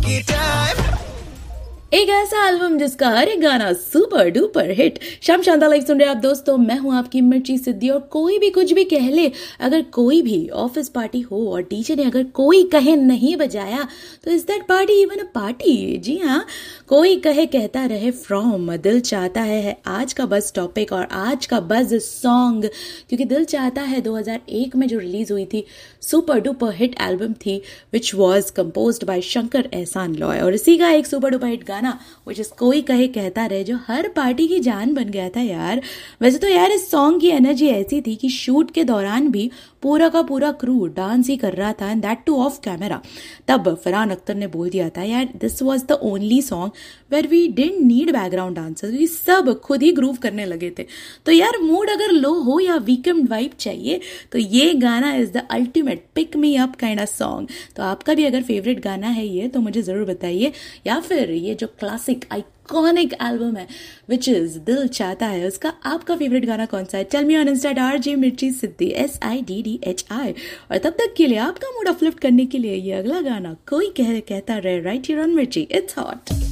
एक ऐसा एल्बम जिसका हर एक गाना सुपर डुपर हिट। शाम शानदार लाइव सुन रहे आप दोस्तों, मैं हूं आपकी मिर्ची सिद्धि। और कोई भी कुछ भी कह ले, अगर कोई भी ऑफिस पार्टी हो और डीजे ने अगर कोई कहे नहीं बजाया तो is that party even a party? जी हाँ, कोई कहे कहता रहे फ्रॉम दिल चाहता है आज का बस टॉपिक और आज का बज सॉन्ग, क्योंकि दिल चाहता है 2001 में जो रिलीज हुई थी, सुपर डुपर हिट एल्बम थी, which was composed bye Shankar एहसान लॉय। और इसी का एक सुपर डुपर हिट गाना which is कोई कहे कहता रहे, जो हर पार्टी की जान बन गया था यार। वैसे तो यार इस सॉन्ग की एनर्जी ऐसी थी कि शूट के दौरान भी पूरा का पूरा क्रू डांस ही कर रहा था, and that two of camera. तब फरहान अख्तर ने बोल दिया था यार, this was the only song where we didn't need background dancers, क्योंकि सब खुद ही ग्रूव करने लगे थे। तो यार मूड अगर लो हो या वीकेंड वाइब चाहिए तो ये गाना is the ultimate pick me up kind of song. तो आपका भी अगर फेवरेट गाना है ये तो मुझे जरूर बताइए, या फिर ये जो क्लासिक आइकॉनिक एल्बम है विच इज दिल चाहता है, उसका आपका फेवरेट गाना कौन सा है? Tell me on Insta RJ मिर्ची सिद्धि SIDDHI। और तब तक के लिए आपका मूड अपलिफ्ट करने के लिए ये अगला गाना कोई कहता रहे, राइट हियर ऑन मिर्ची, इट्स हॉट।